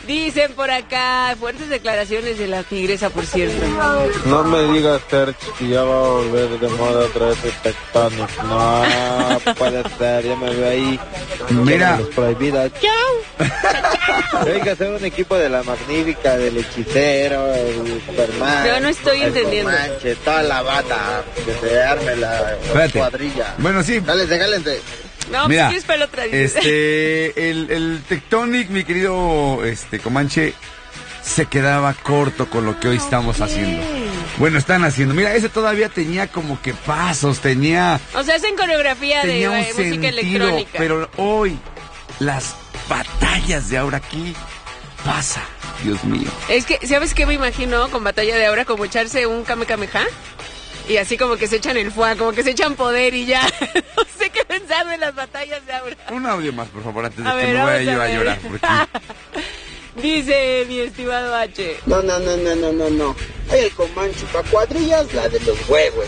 Dicen por acá, fuertes declaraciones de la tigresa, por cierto. No me digas, Terch, que ya va a volver de moda otra vez el Tectonic. No, puede ser, ya me veo ahí. Mira. Los prohibidos. ¡Chao! Hay que hacer un equipo de la Magnífica, del Hechicero, el Superman. Yo no estoy entendiendo. Comanche, toda la bata, que se arme la cuadrilla. Bueno, sí. Cálense. No, mira, pues para la otra. el Tectonic, mi querido Comanche, se quedaba corto con lo que hoy estamos haciendo. Bueno, están haciendo. Mira, ese todavía tenía como que pasos, tenía... O sea, hacen coreografía de música sentido, electrónica. Pero hoy, las batallas de ahora aquí, pasa, Dios mío. Es que, ¿sabes qué me imagino con batalla de ahora? Como echarse un Kamehameha. Y así como que se echan el fuá, como que se echan poder y ya. No sé qué pensar de las batallas de ahora. Un audio más, por favor, antes de que ver, me vaya yo a llorar. Porque... Dice mi estimado H. No. Oye, el Comanche, para cuadrillas, la de los huevos.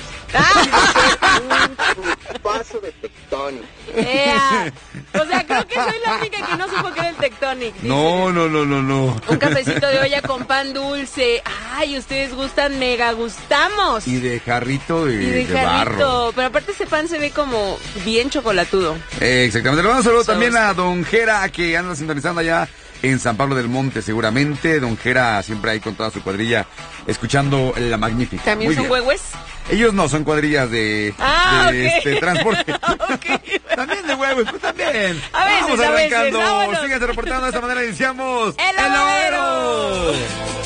Un paso de Tectonic. O sea, creo que soy la única que no supo que era el Tectonic. Dice. No. Un cafecito de olla con pan dulce. Ay, ustedes gustan, mega gustamos. Y de jarrito de jarrito. barro. Pero aparte ese pan se ve como bien chocolatudo. Exactamente. Le mando un saludo también a Don Jera, que anda sintonizando allá en San Pablo del Monte, seguramente. Don Jera siempre ahí con toda su cuadrilla, escuchando La Magnífica. ¿También Muy son bien. huevos? Ellos no, son cuadrillas de okay. transporte. Okay. También de huevos, pues también. A veces, Vamos arrancando. vámonos. Síganse reportando, de esta manera iniciamos ¡El Lavadero!